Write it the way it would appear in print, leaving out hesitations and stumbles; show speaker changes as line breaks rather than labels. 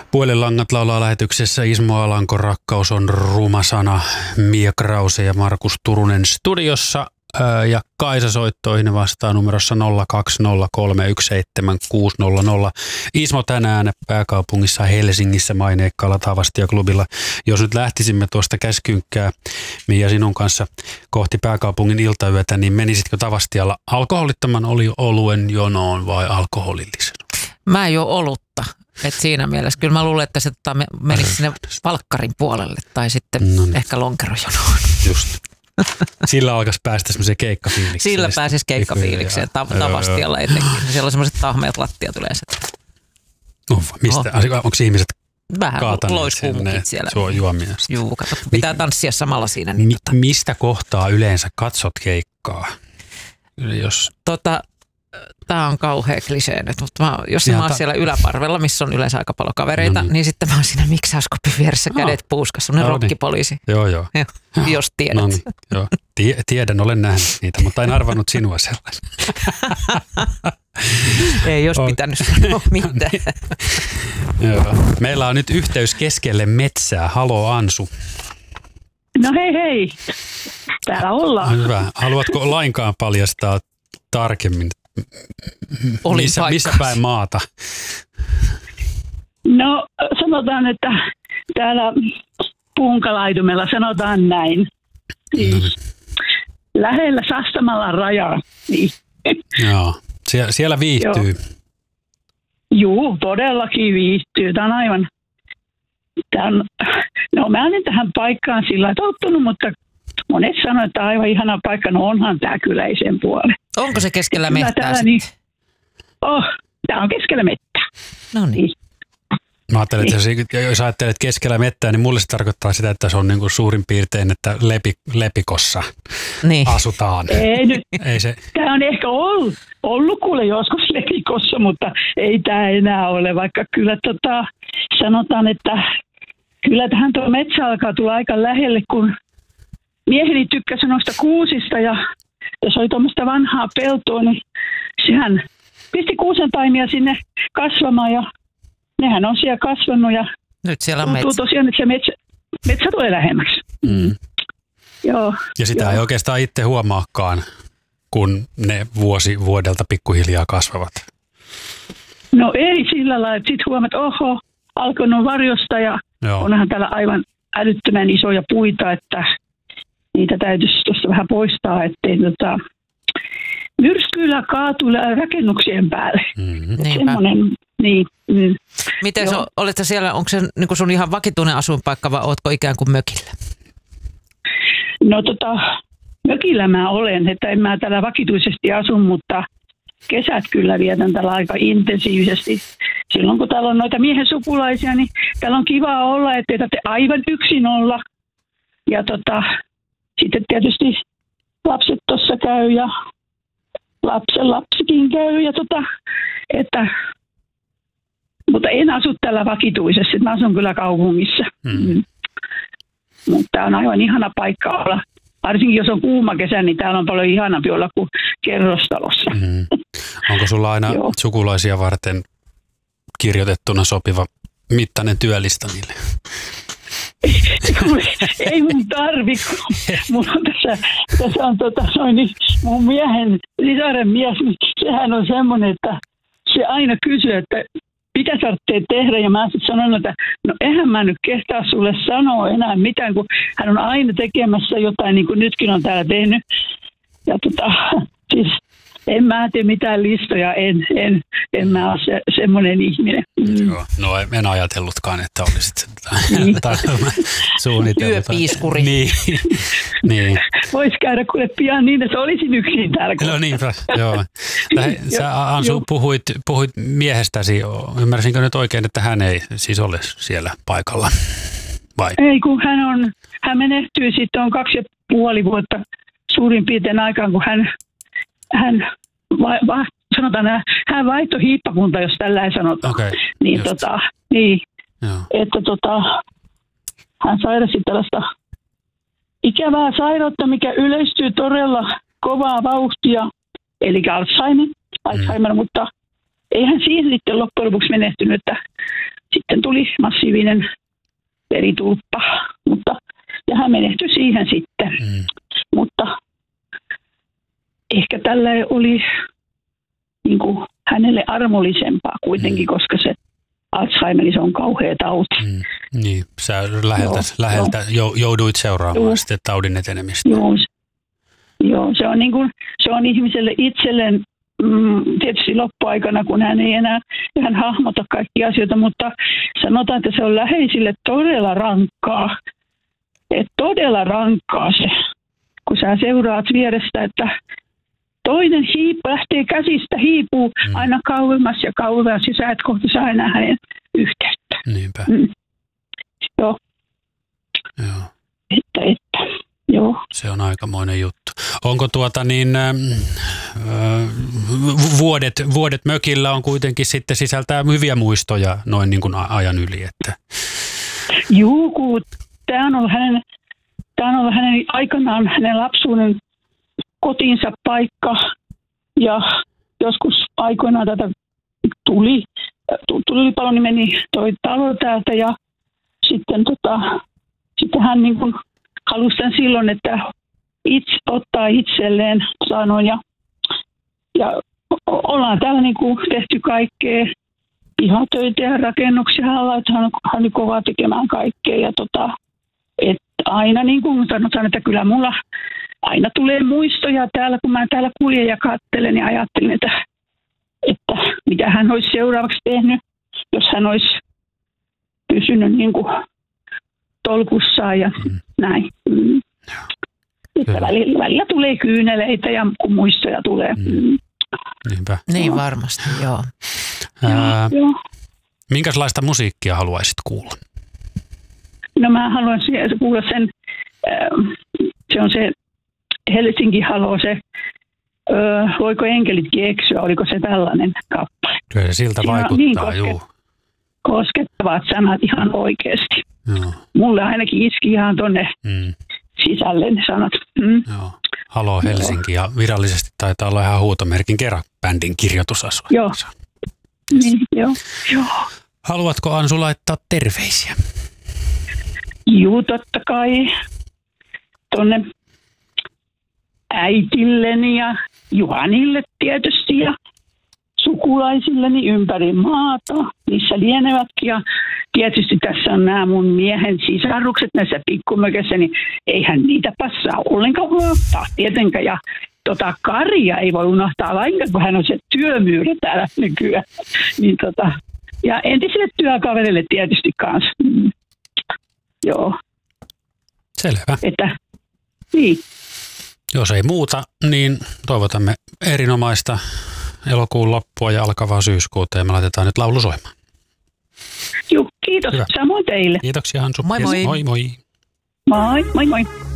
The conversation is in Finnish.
Puhelinlangat laulaa lähetyksessä Ismo Alanko, Rakkaus on ruma sana, Mia Krause ja Markus Turunen studiossa. Ja Kaisa soittoihin vastaa numerossa 0203176600. Ismo tänään pääkaupungissa Helsingissä maineikkaalla Tavastia-klubilla. Jos nyt lähtisimme tuosta Käskynkkää, Mia, sinun kanssa kohti pääkaupungin iltayötä, niin menisitkö Tavastialla alkoholittoman oluen jonoon vai alkoholillisen?
Mä en juo olutta. Et siinä mielessä kyllä mä luulen, että se menisi sinne valkkarin puolelle tai sitten ehkä lonkerojonoon.
Just. Sillä alkaisi päästä semmoiseen keikkafiilikseen.
Sillä pääsisi keikkafiilikseen Tavastialla etenkin. Siellä on semmoiset tahmeat lattiat yleensä.
Onko ihmiset
vähän
kaataneet
loiskuumukit siellä?
Suo juomia.
Juu, kato, pitää tanssia samalla siinä.
Mistä kohtaa yleensä katsot keikkaa? Jos...
Tämä on kauhea klisee nyt, mutta jos mä oon siellä yläparvella, missä on yleensä aika paljon kavereita, niin sitten mä oon siinä miksauskopin vieressä kädet puuskas, semmoinen rokkipoliisi.
Joo.
Jos tiedät.
No niin, joo. Tiedän, olen nähnyt niitä, mutta en arvannut sinua sellaisen.
Ei jos pitänyt sanoa mitään.
Joo. Meillä on nyt yhteys keskelle metsää. Halo Ansu.
No hei. Täällä ollaan.
Hyvä. Haluatko lainkaan paljastaa tarkemmin? Missä päin maata?
No sanotaan, että täällä Punkalaitumella sanotaan näin. Lähellä Sastamalan rajaa. Niin.
Joo, siellä viihtyy.
Joo, todellakin viihtyy. Tämä on aivan... mä olen tähän paikkaan sillä tottunut, mutta monet sanoo, että aivan ihana paikka. No onhan tämä kyllä ei sen puolelle.
Onko se keskellä mettää
niin, tämä on keskellä mettää.
No niin.
Mä ajattelen, että jos ajattelet keskellä mettää, niin mulle se tarkoittaa sitä, että se on niin kuin suurin piirtein, että lepikossa asutaan.
Ei nyt.
Ei se...
Tämä on ehkä ollut kuule joskus lepikossa, mutta ei tämä enää ole, vaikka kyllä sanotaan, että kyllä tähän tuo metsä alkaa tulla aika lähelle, kun mieheni tykkäsi noista kuusista ja jos oli tuommoista vanhaa peltoa, niin sehän pisti kuusentaimia sinne kasvamaan ja nehän on siellä kasvanut ja
nyt siellä on
tuntuu tosiaan, että se metsä tulee lähemmäksi.
Mm.
Joo.
Ja sitä ei oikeastaan itse huomaakaan, kun ne vuosi vuodelta pikkuhiljaa kasvavat.
No ei sillä lailla, että sitten huomaat, että oho, alkanut varjosta ja onhan täällä aivan älyttömän isoja puita, että niitä täytyisi tuosta vähän poistaa, ettei myrskyillä kaatuu rakennuksien päälle. Semmoinen, niin.
Miten oletko siellä, onko se niin sun ihan vakituinen asuinpaikka vai ootko ikään kuin mökillä?
No mökillä mä olen, että en mä täällä vakituisesti asu, mutta kesät kyllä vietän täällä aika intensiivisesti. Silloin kun täällä on noita miehen sukulaisia, niin täällä on kiva olla, ettei tarvitse aivan yksin olla. Ja sitten tietysti lapset tuossa käy ja lapsen lapsikin käy ja mutta en asu täällä vakituisesti, mä asun kyllä kaupungissa. Mutta tämä on aivan ihana paikka olla. Varsinkin jos on kuuma kesä, niin täällä on paljon ihanampi olla kuin kerrostalossa.
Onko sulla aina sukulaisia varten kirjoitettuna sopiva mittainen työlista niille?
Ei mun tarvitse, mulla on tässä on mun miehen, sisaren mies, niin sehän on semmoinen, että se aina kysyy, että mitä tarvitsee tehdä, ja mä sitten sanon, että no eihän mä nyt kehtaa sulle sanoa enää mitään, kun hän on aina tekemässä jotain, niin kuin nytkin on täällä tehnyt, ja siis en mä tee mitään listoja, en mä ole semmoinen ihminen.
Joo, no en ajatellutkaan, että olisit suunnitellut.
Työpiiskuri.
Niin.
Voisi käydä kuule pian niin, että olisin yksin täällä.
No niinpä, joo. Sä Ansu puhuit miehestäsi, ymmärsinkö nyt oikein, että hän ei siis ole siellä paikalla? Vai?
Ei, kun hän menehtyi sitten on 2,5 vuotta suurin piirtein aikaan, kun sanotaan, hän vaihtoi hiippakunta, jos tällä ei sanota.
Okay,
niin, että hän sairasti tällaista ikävää sairautta, mikä yleistyy todella kovaa vauhtia, eli Alzheimer, mutta eihän siihen sitten loppujen lopuksi menehtynyt, että sitten tuli massiivinen veritulppa, ja hän menehtyi siihen sitten. Mutta ehkä tällä oli niin kuin hänelle armollisempaa kuitenkin, koska se Alzheimer, se on kauhea tauti.
Niin, sä läheltä jouduit seuraamaan sitten taudin etenemistä.
Joo, se on ihmiselle itselleen tietysti loppuaikana, kun hän ei enää ihan hahmota kaikkia asioita, mutta sanotaan, että se on läheisille todella rankkaa. Että todella rankkaa se, kun sä seuraat vierestä, että toinen lähtee käsistä, hiipuu aina kauemmas ja kauemmas, ja sä et kohta saa enää hänen yhteyttä.
Niinpä.
Joo. Joo.
Se on aikamoinen juttu. Onko vuodet mökillä on kuitenkin sitten sisältää hyviä muistoja noin niin kuin ajan yli, että...
Juu, tämä on ollut hänen aikanaan hänen lapsuuden kotinsa paikka, ja joskus aikoinaan tätä tulipalo, niin meni toi talo täältä, ja sitten hän niin kuin halusi tämän silloin, että ottaa itselleen sanoin, ja ollaan täällä niin kuin tehty kaikkea pihatöitä ja rakennuksia alla, että hän oli kovaa tekemään kaikkea, ja että aina niin kuin sanotaan, että kyllä mulla aina tulee muistoja täällä, kun mä täällä kuljen ja katselen ja ajattelen, että mitä hän olisi seuraavaksi tehnyt, jos hän olisi pysynyt niin kuin tolkussaan ja näin. Että välillä tulee kyyneleitä ja kun muistoja tulee.
Niinpä.
Niin varmasti, joo.
Minkälaista musiikkia haluaisit kuulla?
No mä haluan kuulla sen, se on se Helsinki haloo se, voiko enkelitkin eksyä, oliko se tällainen kappale.
Kyllä se siltä vaikuttaa, niin
koskettavat sanat ihan oikeasti.
Joo.
Mulle ainakin iski ihan tonne sisälle ne sanat.
Joo. Haloo Helsinki, ja virallisesti taitaa olla ihan huutomerkin kerran bändin kirjoitusasu.
Joo. Niin, joo.
Haluatko, Ansu, laittaa terveisiä?
Juu, totta kai. Tonne äitilleni ja Juhanille tietysti ja sukulaisilleni ympäri maata, missä lienevätkin. Ja tietysti tässä on nämä mun miehen sisarukset näissä pikkumökössä, niin eihän niitä passaa ollenkaan unohtaa tietenkään. Ja Karja ei voi unohtaa lainkaan, kun hän on se työmyyrä täällä nykyään. Niin ja entisille työkaverille tietysti kanssa. Joo.
Selvä.
Että, niin.
Jos ei muuta, niin toivotamme erinomaista elokuun loppua ja alkavaa syyskuuta, ja me laitetaan nyt laulu soimaan.
Joo, kiitos. Hyvä. Samoin teille.
Kiitoksia, Hansu.
Moi moi.
Moi moi.
Moi moi.